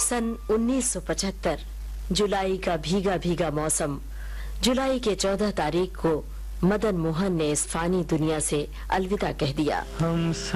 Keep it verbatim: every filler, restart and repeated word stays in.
सन उन्नीस सौ पचहत्तर जुलाई का भीगा भीगा मौसम। जुलाई के चौदह तारीख को मदन मोहन ने इस फानी दुनिया से अलविदा कह दिया। हम